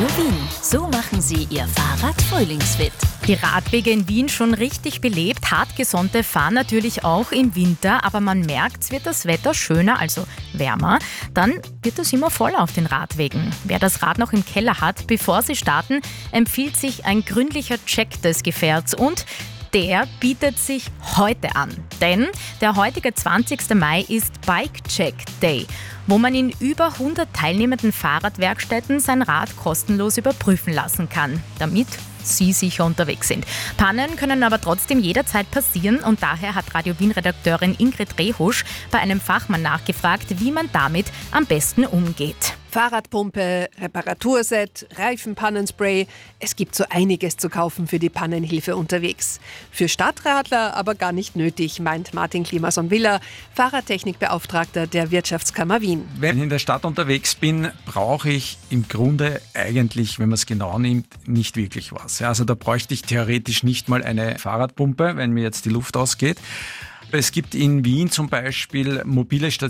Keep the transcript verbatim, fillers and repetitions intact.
Radio Wien. So machen Sie Ihr Fahrrad frühlingsfit. Die Radwege in Wien schon richtig belebt. Hartgesonnte fahren natürlich auch im Winter, aber man merkt, wird das Wetter schöner, also wärmer, dann wird es immer voller auf den Radwegen. Wer das Rad noch im Keller hat, bevor Sie starten, empfiehlt sich ein gründlicher Check des Gefährts und der bietet sich heute an. Denn der heutige zwanzigster Mai ist Bike Check Day, wo man in über hundert teilnehmenden Fahrradwerkstätten sein Rad kostenlos überprüfen lassen kann, damit Sie sicher unterwegs sind. Pannen können aber trotzdem jederzeit passieren und daher hat Radio Wien-Redakteurin Ingrid Rehusch bei einem Fachmann nachgefragt, wie man damit am besten umgeht. Fahrradpumpe, Reparaturset, Reifenpannenspray. Es gibt so einiges zu kaufen für die Pannenhilfe unterwegs. Für Stadtradler aber gar nicht nötig, meint Martin Klimason-Willer, Fahrradtechnikbeauftragter der Wirtschaftskammer Wien. Wenn ich in der Stadt unterwegs bin, brauche ich im Grunde eigentlich, wenn man es genau nimmt, nicht wirklich was. Also da bräuchte ich theoretisch nicht mal eine Fahrradpumpe, wenn mir jetzt die Luft ausgeht. Es gibt in Wien zum Beispiel mobile Stationen,